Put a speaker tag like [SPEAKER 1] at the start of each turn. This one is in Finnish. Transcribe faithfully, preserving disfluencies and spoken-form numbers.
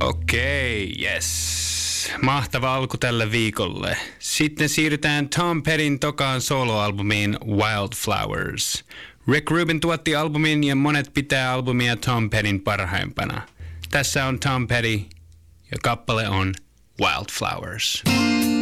[SPEAKER 1] Okei, yes. Mahtava alku tälle viikolle. Sitten siirrytään Tom Pettyn tokaan soloalbumiin Wildflowers. Rick Rubin tuotti albumin ja monet pitää albumia Tom Pettyn parhaimpana. Tässä on Tom Petty ja kappale on Wildflowers.